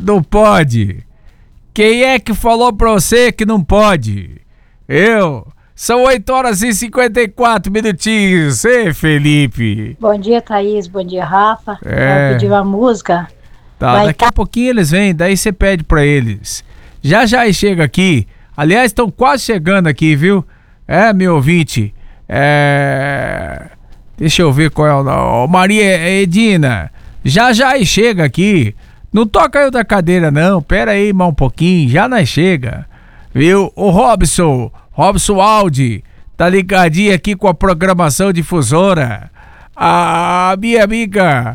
não pode? Quem é que falou pra você que não pode? Eu. São 8h54 minutinhos. Ei, Felipe. Bom dia, Thaís. Bom dia, Rafa. Vai pedir uma música? Tá, daqui a pouquinho eles vêm, daí você pede pra eles. Já chega aqui. Aliás, estão quase chegando aqui, viu? Meu ouvinte. Deixa eu ver qual é o nome. Maria Edina. Já chega aqui. Não toca eu da cadeira, não. Pera aí, mais um pouquinho. Já nós chega. Viu? O Robson Aldi. Tá ligadinho aqui com a programação difusora. A minha amiga.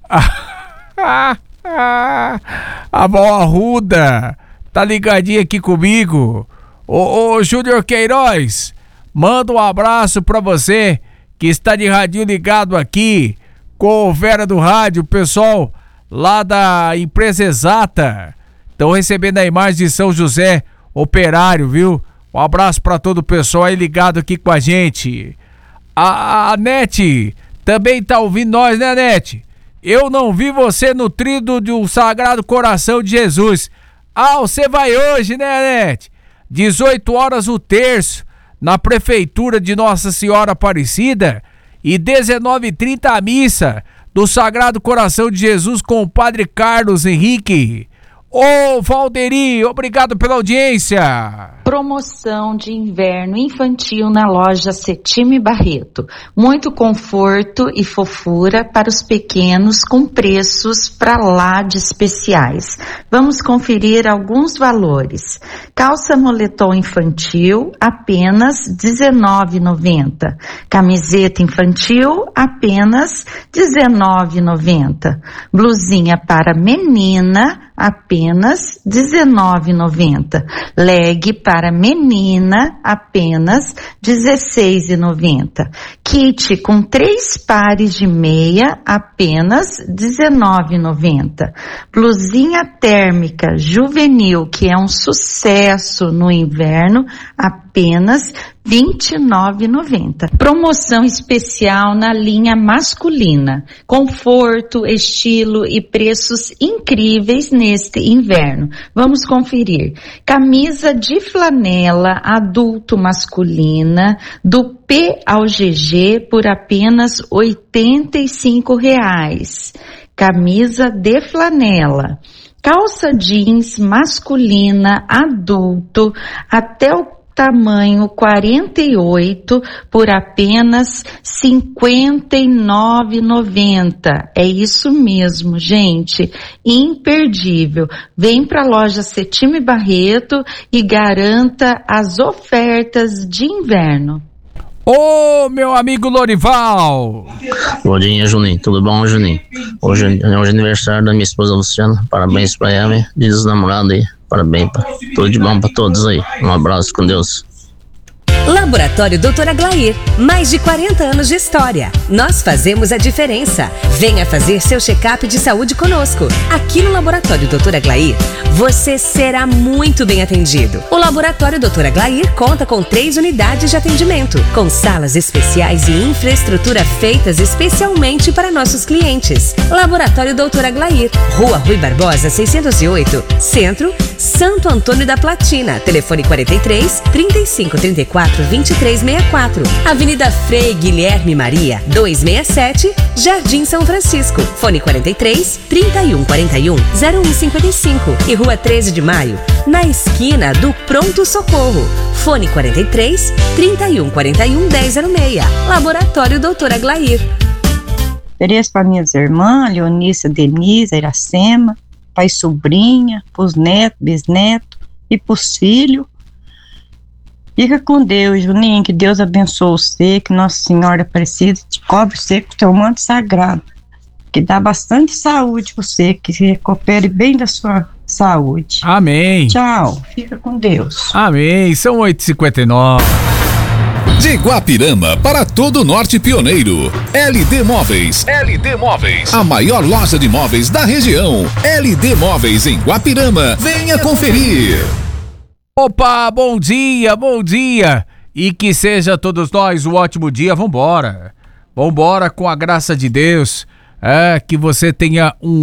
A Vó Arruda. Tá ligadinho aqui comigo. Ô Júnior Queiroz, manda um abraço pra você que está de radinho ligado aqui com o Vera do Rádio, pessoal lá da Empresa Exata. Estão recebendo a imagem de São José Operário, viu? Um abraço pra todo o pessoal aí ligado aqui com a gente. A Nete também tá ouvindo nós, né, Nete? Eu não vi você no tríduo do Sagrado Coração de Jesus. Você vai hoje, né, Nete? 18 horas o terço, na Prefeitura de Nossa Senhora Aparecida, e 19h30 a missa do Sagrado Coração de Jesus com o Padre Carlos Henrique. Ô, Valderi, obrigado pela audiência. Promoção de inverno infantil na loja Setime Barreto. Muito conforto e fofura para os pequenos com preços pra lá de especiais. Vamos conferir alguns valores. Calça moletom infantil, apenas R$19,90. Camiseta infantil, apenas R$19,90. Blusinha para menina, apenas R$19,90. Leg para menina, apenas R$16,90. Kit com 3 pares de meia, apenas R$19,90. Blusinha térmica juvenil, que é um sucesso no inverno, apenas R$29,90. Promoção especial na linha masculina. Conforto, estilo e preços incríveis neste inverno. Vamos conferir. Camisa de flanela adulto masculina do P ao GG por apenas R$85. Camisa de flanela. Calça jeans masculina adulto até o tamanho 48 por apenas R$59,90. É isso mesmo, gente. Imperdível. Vem para a loja Setime Barreto e garanta as ofertas de inverno. Ô, meu amigo Lorival! Bom dia, Juninho. Tudo bom, Juninho? Hoje é aniversário da minha esposa Luciana. Parabéns pra ela, dia dos namorados aí. Parabéns, tudo de bom pra todos aí. Um abraço, com Deus. Laboratório Dr. Aglair, mais de 40 anos de história. Nós fazemos a diferença. Venha fazer seu check-up de saúde conosco. Aqui no Laboratório Dr. Aglair, você será muito bem atendido. O Laboratório Dr. Aglair conta com 3 unidades de atendimento, com salas especiais e infraestrutura feitas especialmente para nossos clientes. Laboratório Dr. Aglair, Rua Rui Barbosa, 608, Centro, Santo Antônio da Platina. Telefone 43 35 34 2364. Avenida Frei Guilherme Maria, 267, Jardim São Francisco. Fone 43 31 41 0155. E Rua 13 de Maio, na esquina do Pronto Socorro. Fone 43 31 41 1006. Laboratório Dr. Aglair. Ofereço para minhas irmãs, Leonícia, Denise, Iracema, pai e sobrinha, pros netos, bisnetos e pros filhos. Fica com Deus, Juninho, que Deus abençoe você, que Nossa Senhora Aparecida te cobre você com o seu manto sagrado, que dá bastante saúde para você, que se recupere bem da sua saúde. Amém. Tchau, fica com Deus. Amém, são 8h59. De Guapirama para todo o Norte Pioneiro. LD Móveis. LD Móveis. A maior loja de móveis da região. LD Móveis em Guapirama. Venha conferir. Opa, bom dia, bom dia. E que seja todos nós um ótimo dia. Vambora. Vambora com a graça de Deus. Que você tenha um